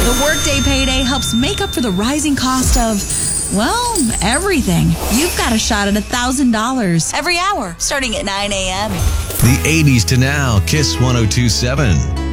The Workday Payday helps make up for the rising cost of, well, everything. You've got a shot at $1,000 every hour starting at 9 a.m. The 80s to now, Kiss 102.7.